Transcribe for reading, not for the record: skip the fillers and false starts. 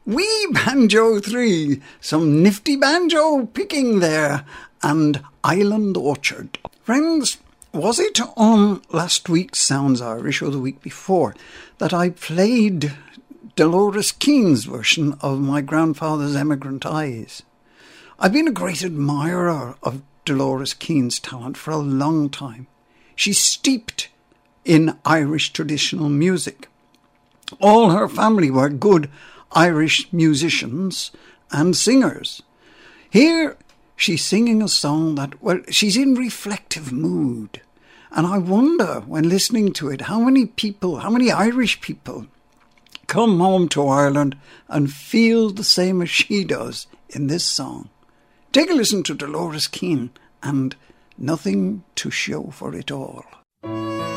Wee Banjo 3, some nifty banjo picking there, and Island Orchard. Friends, was it on last week's Sounds Irish or the week before that I played Dolores Keane's version of My Grandfather's Emigrant Eyes? I've been a great admirer of Dolores Keane's talent for a long time. She's steeped in Irish traditional music. All her family were good Irish musicians and singers. Here she's singing a song that, well, she's in reflective mood. And I wonder, when listening to it, how many Irish people come home to Ireland and feel the same as she does in this song. Take a listen to Dolores Keane and Nothing to Show for It All.